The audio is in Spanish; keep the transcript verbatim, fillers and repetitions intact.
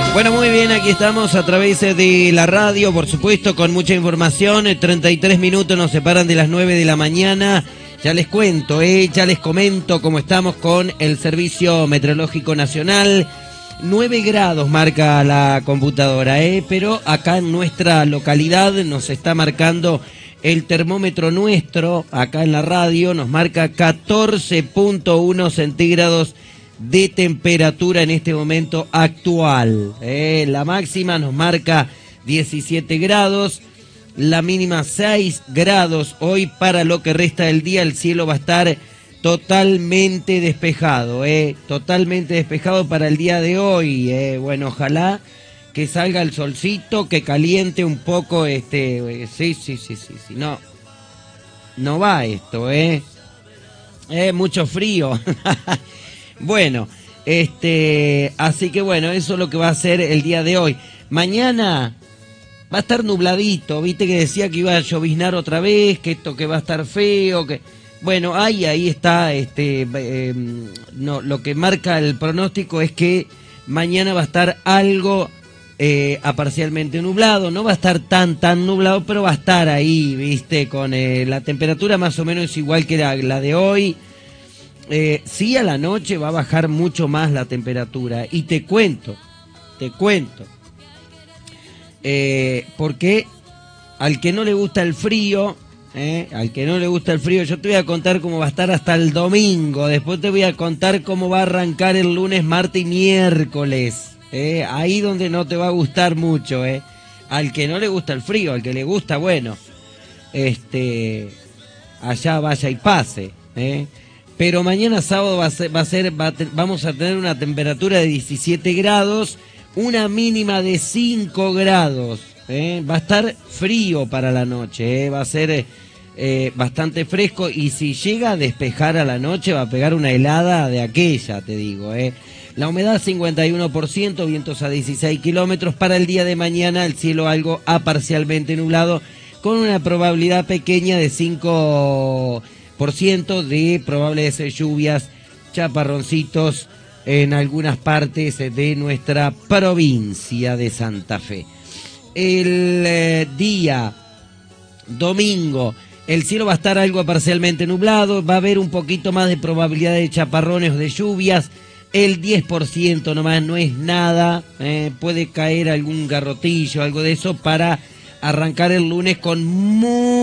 Bueno, muy bien, aquí estamos a través de la radio, por supuesto, con mucha información. treinta y tres minutos nos separan de las nueve de la mañana. Ya les cuento, eh, ya les comento cómo estamos con el Servicio Meteorológico Nacional. nueve grados marca la computadora, eh, pero acá en nuestra localidad nos está marcando el termómetro nuestro, acá en la radio, nos marca catorce punto uno centígrados de temperatura en este momento actual. Eh, la máxima nos marca diecisiete grados, la mínima seis grados. Hoy, para lo que resta del día, el cielo va a estar totalmente despejado, eh, totalmente despejado para el día de hoy. Eh. Bueno, ojalá que salga el solcito, que caliente un poco este. Eh, sí, sí, sí, sí, sí. No, no va esto, eh. Eh, mucho frío. Bueno, este, así que bueno, eso es lo que va a ser el día de hoy. Mañana va a estar nubladito, viste que decía que iba a lloviznar otra vez, que esto que va a estar feo, que bueno, ahí ahí está, este, eh, no, lo que marca el pronóstico es que mañana va a estar algo eh, a parcialmente nublado, no va a estar tan tan nublado, pero va a estar ahí, viste, con eh, la temperatura más o menos igual que la, la de hoy. Eh, sí, a la noche va a bajar mucho más la temperatura. Y te cuento, te cuento. Eh, porque al que no le gusta el frío, eh, al que no le gusta el frío, yo te voy a contar cómo va a estar hasta el domingo. Después te voy a contar cómo va a arrancar el lunes, martes y miércoles. Eh, ahí donde no te va a gustar mucho. Eh. Al que no le gusta el frío, al que le gusta, bueno, este, allá vaya y pase. Eh. Pero mañana sábado va a ser, va a ser va a te, vamos a tener una temperatura de diecisiete grados, una mínima de cinco grados. ¿eh? Va a estar frío para la noche, ¿eh? Va a ser eh, bastante fresco, y si llega a despejar a la noche va a pegar una helada de aquella, te digo. ¿eh? La humedad cincuenta y uno por ciento, vientos a dieciséis kilómetros. Para el día de mañana el cielo algo a parcialmente nublado, con una probabilidad pequeña de cinco por ciento de probables lluvias, chaparroncitos en algunas partes de nuestra provincia de Santa Fe. El eh, día domingo, el cielo va a estar algo parcialmente nublado, va a haber un poquito más de probabilidad de chaparrones o de lluvias, el diez por ciento nomás, no es nada, eh, puede caer algún garrotillo, algo de eso, para arrancar el lunes con muy